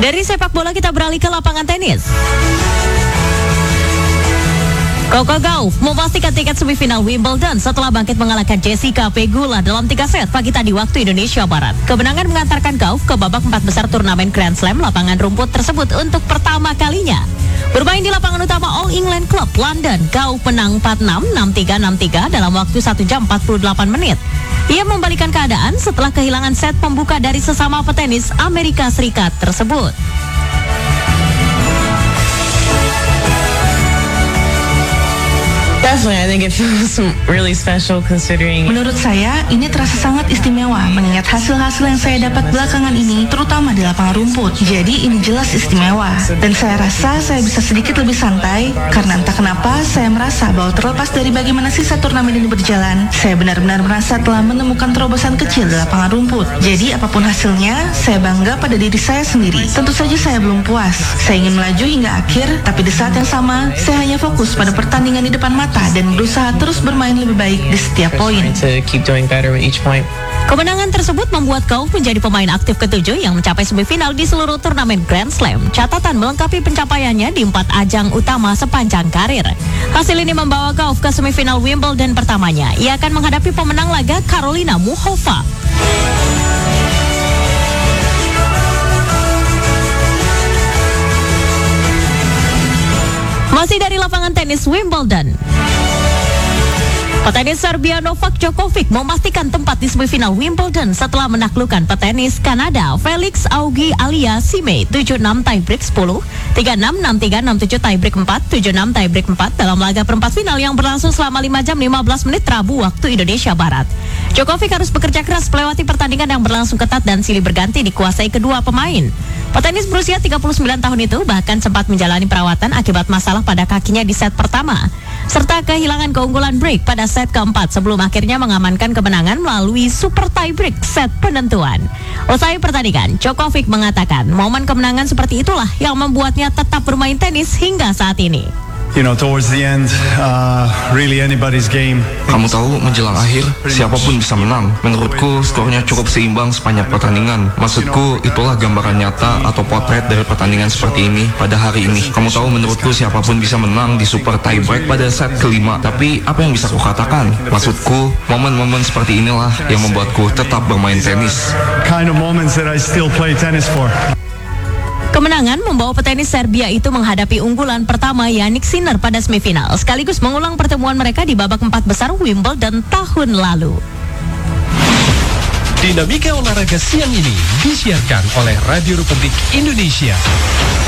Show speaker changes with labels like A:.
A: Dari sepak bola kita beralih ke lapangan tenis. Coco Gauff memastikan tiket semifinal Wimbledon setelah bangkit mengalahkan Jessica Pegula dalam 3 set pagi tadi waktu Indonesia Barat. Kemenangan mengantarkan Gauff ke babak 4 besar turnamen Grand Slam lapangan rumput tersebut untuk pertama kalinya. Bermain di lapangan utama All England Club London, Gauff menang 4-6, 6-3, 6-3 dalam waktu 1 jam 48 menit. Ia membalikan keadaan setelah kehilangan set pembuka dari sesama petenis Amerika Serikat tersebut.
B: Definitely, I think it feels really special considering.
C: Menurut saya, ini terasa sangat istimewa mengingat hasil-hasil yang saya dapat belakangan ini, terutama di lapangan rumput. Jadi ini jelas istimewa. Dan saya rasa saya bisa sedikit lebih santai, karena entah kenapa saya merasa bahwa terlepas dari bagaimana sisa turnamen ini berjalan, saya benar-benar merasa telah menemukan terobosan kecil di lapangan rumput. Jadi apapun hasilnya, saya bangga pada diri saya sendiri. Tentu saja saya belum puas. Saya ingin melaju hingga akhir, tapi di saat yang sama, saya hanya fokus pada pertandingan di depan mata dan berusaha terus bermain lebih baik di setiap poin.
A: Kemenangan tersebut membuat Gauff menjadi pemain aktif ke-7 yang mencapai semifinal di seluruh turnamen Grand Slam. Catatan melengkapi pencapaiannya di 4 ajang utama sepanjang karir. Hasil ini membawa Gauff ke semifinal Wimbledon pertamanya. Ia akan menghadapi pemenang laga Karolina Muchova. Masih dari lapangan tenis Wimbledon. Petenis Serbia Novak Djokovic memastikan tempat di semifinal Wimbledon setelah menaklukkan petenis Kanada Felix Auger-Aliassime 7-6 tiebreak 10, 3-6, 6-3, 6-7 tiebreak 4, 7-6 tiebreak 4 dalam laga perempat final yang berlangsung selama 5 jam 15 menit Rabu waktu Indonesia Barat. Djokovic harus bekerja keras melewati pertandingan yang berlangsung ketat dan silih berganti dikuasai kedua pemain. Petenis berusia 39 tahun itu bahkan sempat menjalani perawatan akibat masalah pada kakinya di set pertama, serta kehilangan keunggulan break pada set keempat sebelum akhirnya mengamankan kemenangan melalui super tiebreak set penentuan. Usai pertandingan, Djokovic mengatakan momen kemenangan seperti itulah yang membuatnya tetap bermain tenis hingga saat ini.
D: Towards the end, really anybody's game.
E: Kamu tahu, menjelang akhir, siapapun bisa menang. Menurutku, skornya cukup seimbang sepanjang pertandingan. Maksudku, itulah gambaran nyata atau potret dari pertandingan seperti ini pada hari ini. Kamu tahu, menurutku siapapun bisa menang di super tiebreak pada set kelima. Tapi, apa yang bisa kukatakan? Maksudku, momen-momen seperti inilah yang membuatku tetap bermain tenis.
D: Kind of moments that I still play tennis for.
A: Kemenangan membawa petenis Serbia itu menghadapi unggulan pertama Jannik Sinner pada semifinal, sekaligus mengulang pertemuan mereka di babak 4 besar Wimbledon tahun lalu.
F: Dinamika olahraga siang ini disiarkan oleh Radio Republik Indonesia.